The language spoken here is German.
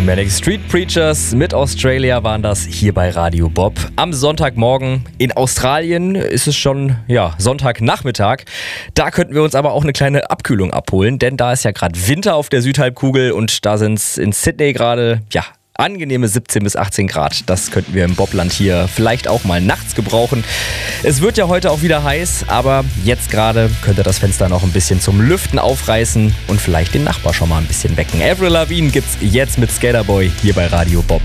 Manic Street Preachers mit Australia waren das hier bei Radio Bob. Am Sonntagmorgen in Australien ist es schon Sonntagnachmittag. Da könnten wir uns aber auch eine kleine Abkühlung abholen, denn da ist ja gerade Winter auf der Südhalbkugel und da sind es in Sydney gerade angenehme 17 bis 18 Grad. Das könnten wir im Bobland hier vielleicht auch mal nachts gebrauchen. Es wird ja heute auch wieder heiß, aber jetzt gerade könnte das Fenster noch ein bisschen zum Lüften aufreißen und vielleicht den Nachbar schon mal ein bisschen wecken. Avril Lavigne gibt's jetzt mit Skaterboy hier bei Radio Bob.